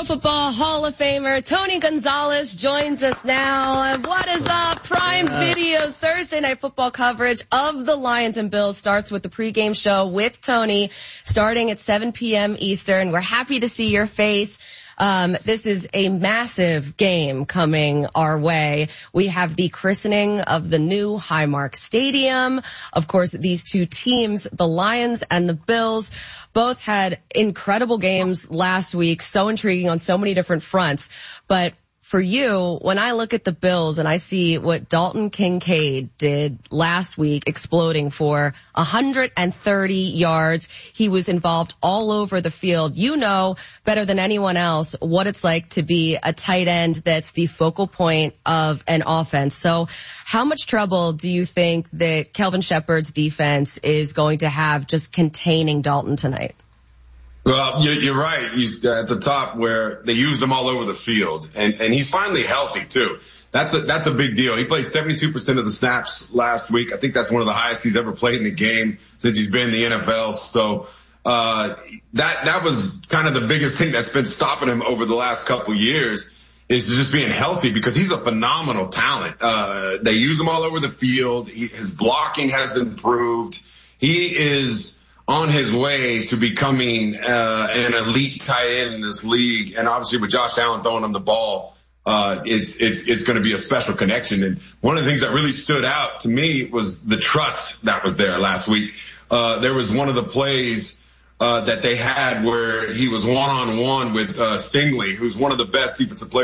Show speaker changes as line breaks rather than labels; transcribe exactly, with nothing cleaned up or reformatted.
Pro Football Hall of Famer Tony Gonzalez joins us now. And what is up? Prime Video Thursday Night Football coverage of the Lions and Bills starts with the pregame show with Tony starting at seven p.m. Eastern. We're happy to see your face. Um, this is a massive game coming our way. We have the christening of the new Highmark Stadium. Of course, these two teams, the Lions and the Bills, both had incredible games last week, so intriguing on so many different fronts. But for you, when I look at the Bills and I see what Dalton Kincaid did last week, exploding for one hundred thirty yards, he was involved all over the field. You know better than anyone else what it's like to be a tight end that's the focal point of an offense. So how much trouble do you think that Kelvin Shepherd's defense is going to have just containing Dalton tonight?
Well, you're right. He's at the top where they used him all over the field, and and he's finally healthy too. That's a that's a big deal. He played seventy-two percent of the snaps last week. I think that's one of the highest he's ever played in a game since he's been in the N F L. So uh that that was kind of the biggest thing that's been stopping him over the last couple years, is just being healthy, because he's a phenomenal talent. Uh they use him all over the field. He, his blocking has improved. He is on his way to becoming uh an elite tight end in this league. And obviously with Josh Allen throwing him the ball, uh it's it's it's going to be a special connection. And one of the things that really stood out to me was the trust that was there last week. Uh there was one of the plays uh that they had where he was one-on-one with uh Stingley, who's one of the best defensive players